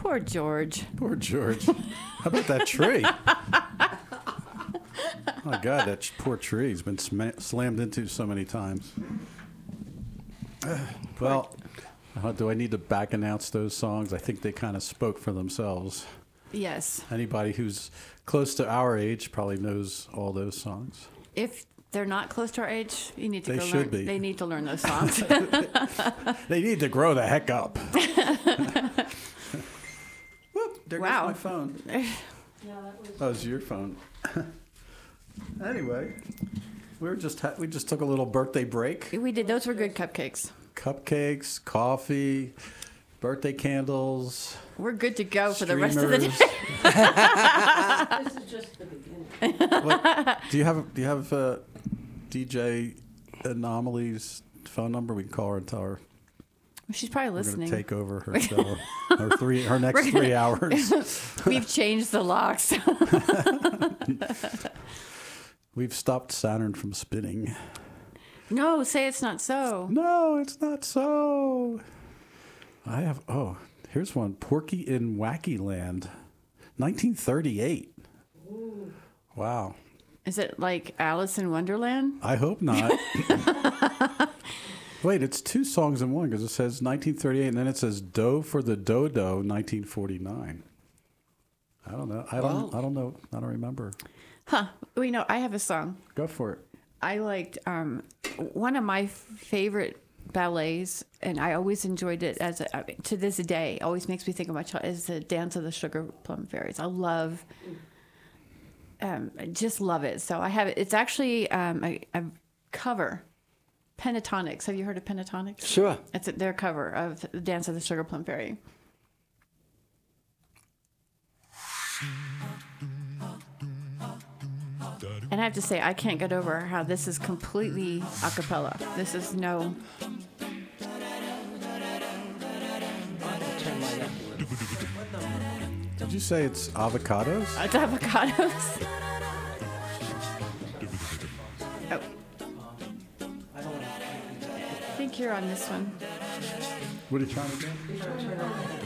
Poor George. Poor George. How about that tree? Oh my God, that poor tree's been slammed into so many times. Well, do I need to back announce those songs? I think they kind of spoke for themselves. Yes. Anybody who's close to our age probably knows all those songs. If they're not close to our age, you need to They go should learn. be. They need to learn those songs. They need to grow the heck up. Whoop, there goes Wow. my phone. That was your phone. Anyway, we just took a little birthday break. We did. Those were good cupcakes. Cupcakes, coffee, birthday candles. We're good to go for the rest of the day. streamers. This is just the beginning. What, do you have DJ Anomaly's phone number? We can call her and tell her She's probably we're going listening. to take over her show. her next 3 hours. We've changed the locks. We've stopped Saturn from spinning. No, say it's not so. No, it's not so. Here's one. Porky in Wacky Land, 1938. Ooh. Wow. Is it like Alice in Wonderland? I hope not. Wait, it's two songs in one because it says 1938 and then it says "Do for the Dodo" 1949. I don't know. I don't know. I don't remember. Huh. Well, I have a song. Go for it. I liked one of my favorite ballets, and I always enjoyed it to this day. Always makes me think of my child. Is the Dance of the Sugar Plum Fairies. I love, just love it. So I have it. It's actually a cover. Pentatonics. Have you heard of Pentatonics? Sure. It's their cover of the Dance of the Sugar Plum Fairy. And I have to say, I can't get over how this is completely a cappella. This is no... Did you say it's avocados? It's avocados. Oh. I think you're on this one. What are you trying to do?